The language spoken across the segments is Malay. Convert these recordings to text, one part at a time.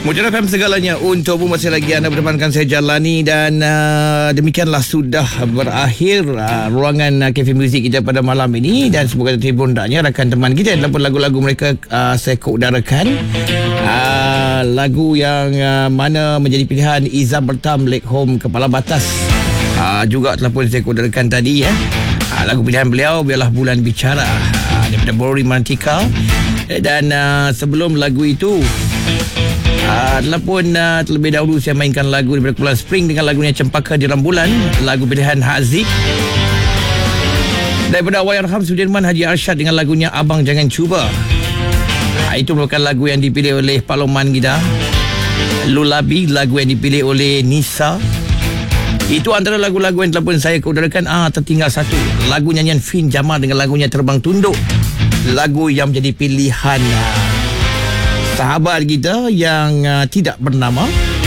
Mujarab FM segalanya untukmu. Masih lagi anda berdepankan saya Jalani. Dan demikianlah sudah berakhir ruangan Cafe Music kita pada malam ini. Dan semoga terhibur hendaknya rakan teman kita dalam lagu-lagu mereka saya keudarakan. Lagu yang mana menjadi pilihan Izzah Bertam, Lake Home Kepala Batas, juga telah pun saya keudarakan tadi ya. Lagu pilihan beliau Biarlah Bulan Bicara, daripada Bori Mantika. Dan sebelum lagu itu telah pun terlebih dahulu saya mainkan lagu daripada Kepulauan Spring dengan lagunya Cempaka di Rembulan, lagu pilihan Haziq. Daripada Allahyarham Sudirman Haji Arsyad dengan lagunya Abang Jangan Cuba. Itu merupakan lagu yang dipilih oleh Pak Loman kita. Lulabi, lagu yang dipilih oleh Nisa. Itu antara lagu-lagu yang telah pun saya keudarakan. Tertinggal satu, lagu nyanyian Fin Jamal dengan lagunya Terbang Tunduk, lagu yang menjadi pilihan sahabat kita yang tidak bernama,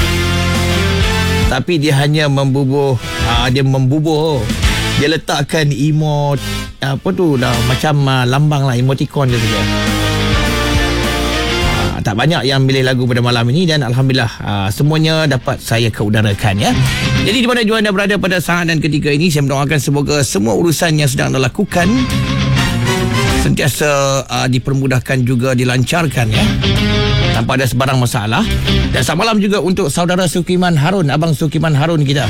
tapi dia hanya membubuh. Dia letakkan emot macam lambang lah, emoticon dia saja. Tak banyak yang milih lagu pada malam ini. Dan Alhamdulillah semuanya dapat saya keudarakan ya. Jadi di mana jua anda berada pada saat dan ketika ini, saya mendoakan semoga semua urusan yang sedang anda lakukan sentiasa dipermudahkan juga dilancarkan ya, tanpa ada sebarang masalah. Dan selamat malam juga untuk saudara Sukiman Harun, Abang Sukiman Harun kita.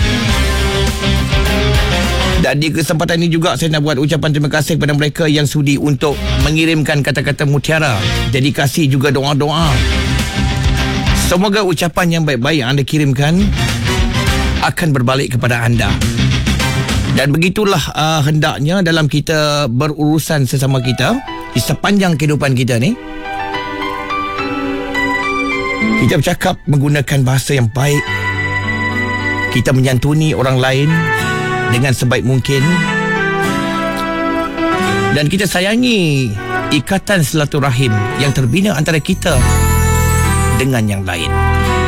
Dan di kesempatan ini juga saya nak buat ucapan terima kasih kepada mereka yang sudi untuk mengirimkan kata-kata mutiara, dedikasi juga doa-doa. Semoga ucapan yang baik-baik yang anda kirimkan akan berbalik kepada anda. Dan begitulah hendaknya dalam kita berurusan sesama kita di sepanjang kehidupan kita ni. Kita bercakap menggunakan bahasa yang baik. Kita menyantuni orang lain dengan sebaik mungkin. Dan kita sayangi ikatan silaturahim yang terbina antara kita dengan yang lain.